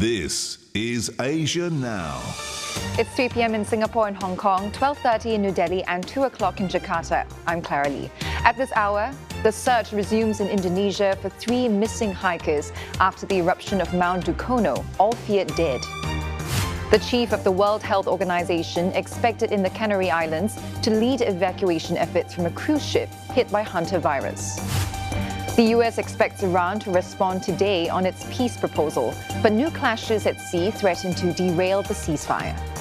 This is Asia Now. It's 3 p.m. in Singapore and Hong Kong, 12:30 in New Delhi and 2 o'clock in Jakarta. I'm Clara Lee. At this hour, the search resumes in Indonesia for 3 missing hikers after the eruption of Mount Dukono, all feared dead. The chief of the World Health Organization expected in the Canary Islands to lead evacuation efforts from a cruise ship hit by Hunter virus. The US expects Iran to respond today on its peace proposal, but new clashes at sea threaten to derail the ceasefire.